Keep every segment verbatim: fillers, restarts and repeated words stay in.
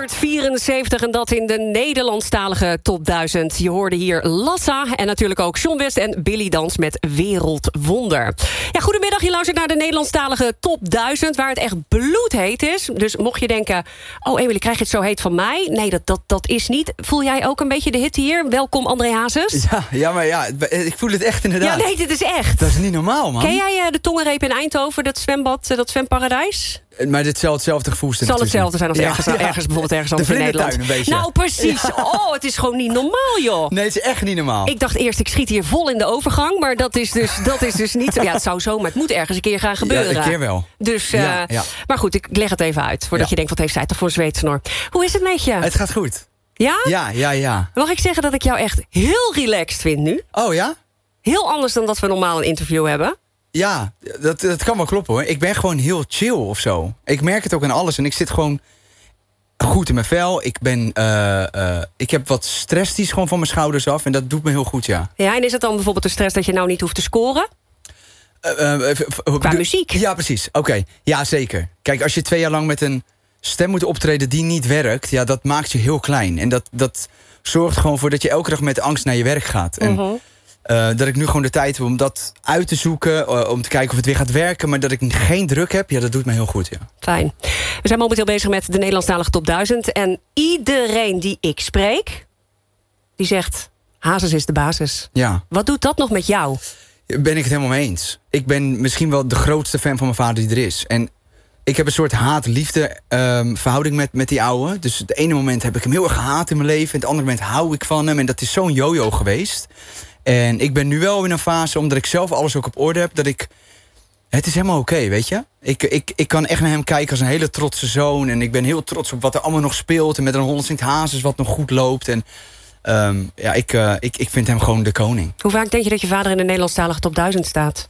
honderdvierenzeventig en dat in de Nederlandstalige top duizend. Je hoorde hier Lassa en natuurlijk ook John West en Billy Dans met Wereldwonder. Ja, goedemiddag, je luistert naar de Nederlandstalige top duizend... waar het echt bloedheet is. Dus mocht je denken, oh Emily, krijg je het zo heet van mij? Nee, dat, dat, dat is niet. Voel jij ook een beetje de hitte hier? Welkom, André Hazes. Ja, ja, maar ja, ik voel het echt inderdaad. Ja, nee, dit is echt. Dat is niet normaal, man. Ken jij uh, de Tongenreep in Eindhoven, dat zwembad, uh, dat zwemparadijs? Maar dit zal hetzelfde gevoel zijn. Het zal hetzelfde zijn als ergens, ja, ja. ergens bijvoorbeeld ergens anders in Nederland. Een beetje. Nou, precies. Ja. Oh, het is gewoon niet normaal, joh. Nee, het is echt niet normaal. Ik dacht eerst, ik schiet hier vol in de overgang. Maar dat is dus, dat is dus niet zo. Ja, het zou zo, maar het moet ergens een keer gaan gebeuren. Ja, een keer wel. Dus, uh, ja, ja. Maar goed, ik leg het even uit. Voordat ja. je denkt, wat heeft zij toch voor een zweetsnor. Hoe is het met je? Het gaat goed. Ja? Ja, ja, ja. Mag ik zeggen dat ik jou echt heel relaxed vind nu? Oh ja? Heel anders dan dat we normaal een interview hebben. Ja, dat, dat kan wel kloppen hoor. Ik ben gewoon heel chill of zo. Ik merk het ook aan alles en ik zit gewoon goed in mijn vel. Ik ben, uh, uh, ik heb wat stress die is gewoon van mijn schouders af en dat doet me heel goed, ja. Ja, en is het dan bijvoorbeeld de stress dat je nou niet hoeft te scoren? Uh, uh, uh, Qua muziek? Ja, precies. Oké, okay. Ja, zeker. Kijk, als je twee jaar lang met een stem moet optreden die niet werkt, ja, dat maakt je heel klein. En dat, dat zorgt gewoon voor dat je elke dag met angst naar je werk gaat. En uh-huh. uh, dat ik nu gewoon de tijd heb om dat uit te zoeken, uh, om te kijken of het weer gaat werken, maar dat ik geen druk heb, ja, dat doet me heel goed, ja. Fijn. We zijn momenteel bezig met de Nederlandstalige top duizend. En iedereen die ik spreek, die zegt, Hazes is de basis. Ja. Wat doet dat nog met jou? Ben ik het helemaal mee eens. Ik ben misschien wel de grootste fan van mijn vader die er is. En ik heb een soort haat-liefde um, verhouding met, met die ouwe. Dus het ene moment heb ik hem heel erg gehaat in mijn leven. En het andere moment hou ik van hem. En dat is zo'n yo-yo geweest. En ik ben nu wel in een fase, omdat ik zelf alles ook op orde heb, dat ik... Het is helemaal oké, okay, weet je? Ik, ik, ik kan echt naar hem kijken als een hele trotse zoon. En ik ben heel trots op wat er allemaal nog speelt. En met een honderd Hazes wat nog goed loopt. En um, ja, ik, uh, ik, ik vind hem gewoon de koning. Hoe vaak denk je dat je vader in de Nederlandstalige top duizend staat?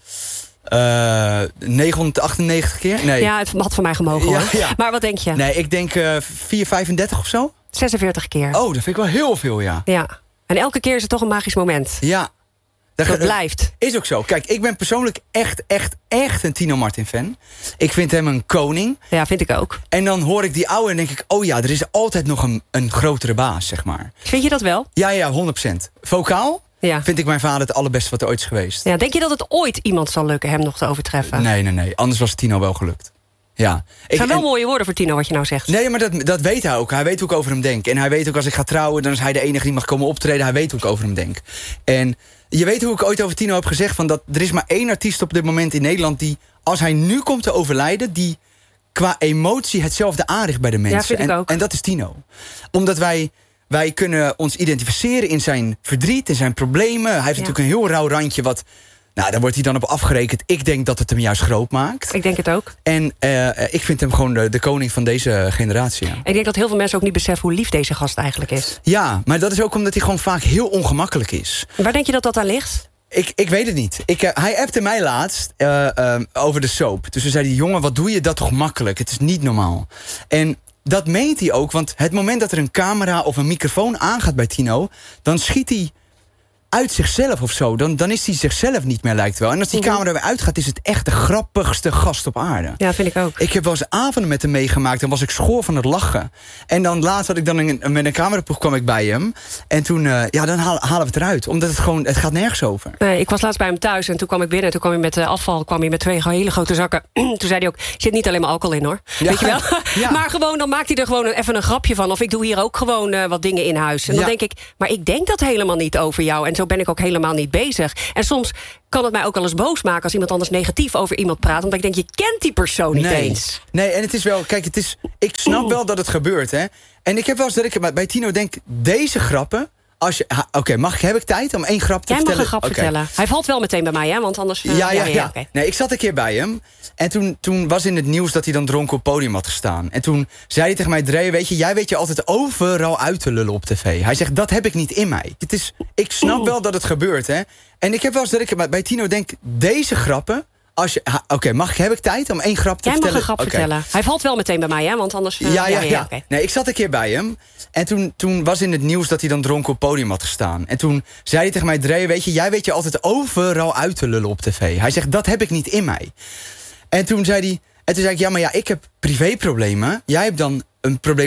Uh, negenhonderdachtennegentig keer? Nee. Ja, het had voor mij gemogen hoor. Ja, ja. Maar wat denk je? Nee, ik denk uh, vierhonderdvijfendertig of zo. zesenveertig keer. Oh, dat vind ik wel heel veel, ja. Ja. En elke keer is het toch een magisch moment. Ja. Dat, dat blijft. Is ook zo. Kijk, ik ben persoonlijk echt, echt, echt een Tino Martin fan. Ik vind hem een koning. Ja, vind ik ook. En dan hoor ik die oude en denk ik, oh ja, er is altijd nog een, een grotere baas, zeg maar. Vind je dat wel? Ja, ja, honderd procent. Vocaal? Ja. Vind ik mijn vader het allerbeste wat er ooit is geweest. Ja, denk je dat het ooit iemand zal lukken hem nog te overtreffen? Nee, nee, nee. Anders was Tino wel gelukt. Ja. Het zijn wel en, mooie woorden voor Tino, wat je nou zegt. Nee, maar dat, dat weet hij ook. Hij weet hoe ik over hem denk. En hij weet ook als ik ga trouwen, dan is hij de enige die mag komen optreden. Hij weet hoe ik over hem denk. En je weet hoe ik ooit over Tino heb gezegd, van dat er is maar één artiest op dit moment in Nederland die, als hij nu komt te overlijden, die qua emotie hetzelfde aanricht bij de mensen. Ja, vind ik en, ook. En dat is Tino. Omdat wij... Wij kunnen ons identificeren in zijn verdriet, in zijn problemen. Hij heeft ja. natuurlijk een heel rauw randje wat... Nou, daar wordt hij dan op afgerekend. Ik denk dat het hem juist groot maakt. Ik denk het ook. En uh, ik vind hem gewoon de, de koning van deze generatie. Ja. Ik denk dat heel veel mensen ook niet beseffen hoe lief deze gast eigenlijk is. Ja, maar dat is ook omdat hij gewoon vaak heel ongemakkelijk is. Waar denk je dat dat aan ligt? Ik, ik weet het niet. Ik, uh, hij appte mij laatst uh, uh, over de soap. Dus toen zei hij, jongen, wat doe je dat toch makkelijk? Het is niet normaal. En dat meent hij ook, want het moment dat er een camera of een microfoon aangaat bij Tino, dan schiet hij uit zichzelf of zo. Dan, dan is hij zichzelf niet meer, lijkt wel. En als die mm-hmm. camera weer uitgaat, is het echt de grappigste gast op aarde. Ja, vind ik ook. Ik heb wel eens avonden met hem meegemaakt en was ik schoor van het lachen. En dan laatst had ik dan een, met een cameraproef kwam ik bij hem. En toen, uh, ja, dan halen, halen we het eruit. Omdat het gewoon, het gaat nergens over. Nee, ik was laatst bij hem thuis en toen kwam ik binnen. En toen kwam hij met uh, afval, kwam hij met twee hele grote zakken. Toen zei hij ook, er zit niet alleen maar alcohol in hoor. Ja. Weet je wel? Ja. Maar gewoon, dan maakt hij er gewoon een, even een grapje van. Of ik doe hier ook gewoon uh, wat dingen in huis. En dan ja. denk ik, maar ik denk dat helemaal niet over jou. En zo ben ik ook helemaal niet bezig. En soms kan het mij ook wel eens boos maken als iemand anders negatief over iemand praat. Omdat ik denk, je kent die persoon niet nee. eens. Nee, en het is wel, kijk, het is, ik snap wel dat het gebeurt, hè. En ik heb wel eens dat ik bij Tino denk, deze grappen, als je, oké, okay, mag ik, heb ik tijd om één grap te Jij vertellen? Jij mag een grap okay. vertellen. Hij valt wel meteen bij mij, hè, want anders... Uh, ja, ja, ja. ja. Okay. Nee, ik zat een keer bij hem. En toen, toen was in het nieuws dat hij dan dronken op het podium had gestaan. En toen zei hij tegen mij, Dre, weet je, jij weet je altijd overal uit te lullen op tv. Hij zegt, dat heb ik niet in mij. Het is, ik snap wel dat het gebeurt, hè. En ik heb wel eens dat ik bij Tino denk, deze grappen, oké, okay, mag ik, heb ik tijd om één grap te Jij vertellen? Jij mag een grap okay. vertellen. Hij valt wel meteen bij mij, hè, want anders... Uh, ja, ja, ja. ja. Okay. Nee, ik zat een keer bij hem. En toen, toen was in het nieuws dat hij dan dronken op het podium had gestaan. En toen zei hij tegen mij, Dre, weet je, jij weet je altijd overal uit te lullen op tv. Hij zegt, dat heb ik niet in mij. En toen zei hij, en toen zei ik, ja, maar ja, ik heb privéproblemen. Jij hebt dan een probleem